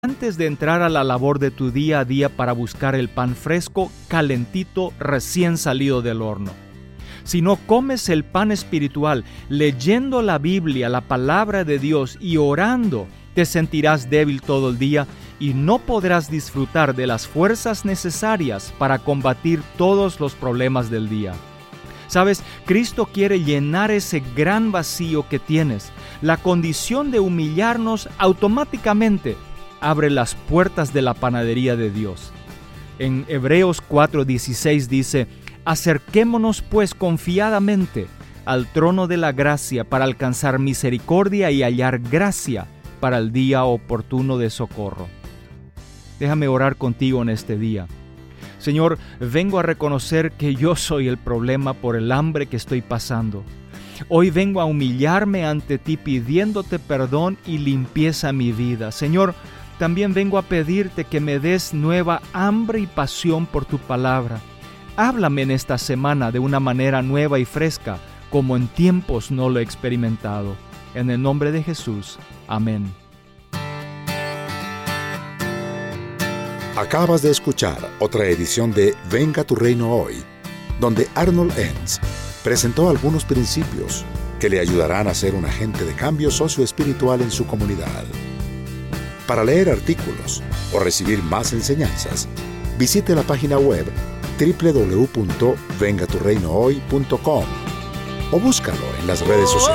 antes de entrar a la labor de tu día a día para buscar el pan fresco, calentito, recién salido del horno. Si no comes el pan espiritual, leyendo la Biblia, la palabra de Dios y orando, te sentirás débil todo el día y no podrás disfrutar de las fuerzas necesarias para combatir todos los problemas del día. ¿Sabes? Cristo quiere llenar ese gran vacío que tienes. La condición de humillarnos automáticamente abre las puertas de la panadería de Dios. En Hebreos 4:16 dice: acerquémonos pues confiadamente al trono de la gracia para alcanzar misericordia y hallar gracia para el día oportuno de socorro. Déjame orar contigo en este día. Señor, vengo a reconocer que yo soy el problema por el hambre que estoy pasando. Hoy vengo a humillarme ante ti pidiéndote perdón y limpieza a mi vida. Señor, también vengo a pedirte que me des nueva hambre y pasión por tu palabra. Háblame en esta semana de una manera nueva y fresca, como en tiempos no lo he experimentado. En el nombre de Jesús. Amén. Acabas de escuchar otra edición de Venga tu Reino Hoy, donde Arnold Enns presentó algunos principios que le ayudarán a ser un agente de cambio socioespiritual en su comunidad. Para leer artículos o recibir más enseñanzas, visite la página web www.vengaturreinohoy.com o búscalo en las redes sociales.